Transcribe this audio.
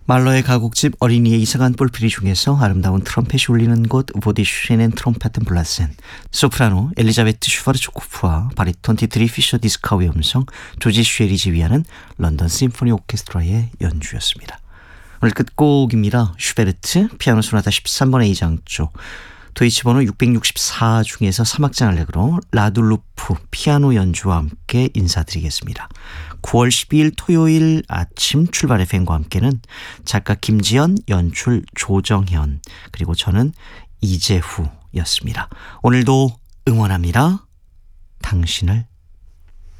말러의 가곡집 어린이의 이상한 뿔피리 중에서 아름다운 트럼펫이 울리는 곳 보디슈넨 앤 트럼펫 앤 블라센, 소프라노 엘리자베트 슈바르초코프와 바리톤 디트리 피셔 디스카우의 음성, 조지 쉐리 지휘하는 런던 심포니 오케스트라의 연주였습니다. 오늘 끝곡입니다. 슈베르트 피아노 소나타 13번의 2장조, 도이치 번호 664 중에서 3악장 알레그로 라둘루프 피아노 연주와 함께 인사드리겠습니다. 9월 12일 토요일 아침 출발 FM과 함께는 작가 김지연, 연출 조정현, 그리고 저는 이재후였습니다. 오늘도 응원합니다. 당신을.